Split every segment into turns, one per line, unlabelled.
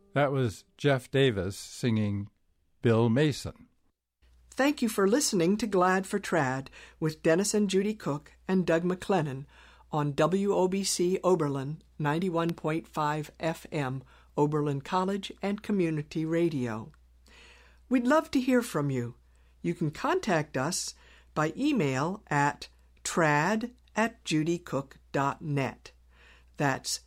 That was Jeff Davis singing Bill Mason.
Thank you for listening to Glad for Trad with Dennis and Judy Cook and Doug McLennan on WOBC Oberlin 91.5 FM, Oberlin College and Community Radio. We'd love to hear from you. You can contact us by email at trad@judycook.net. That's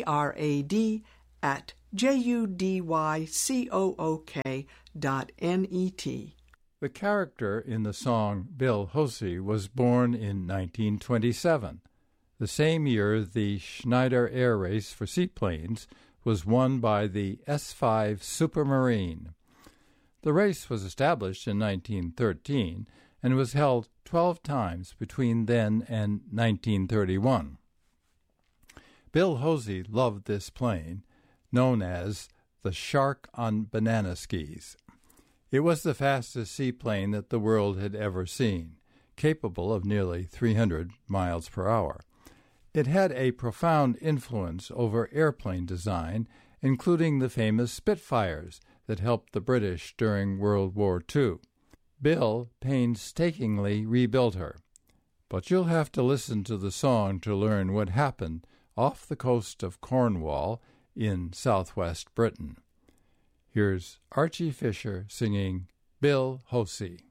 trad@judycook.net.
The character in the song Bill Hosey was born in 1927, the same year the Schneider Air Race for seaplanes was won by the S-5 Supermarine. The race was established in 1913 and was held 12 times between then and 1931. Bill Hosey loved this plane, known as the Shark on Banana Skis. It was the fastest seaplane that the world had ever seen, capable of nearly 300 miles per hour. It had a profound influence over airplane design, including the famous Spitfires that helped the British during World War II. Bill painstakingly rebuilt her, but you'll have to listen to the song to learn what happened off the coast of Cornwall in southwest Britain. Here's Archie Fisher singing Bill Hosey.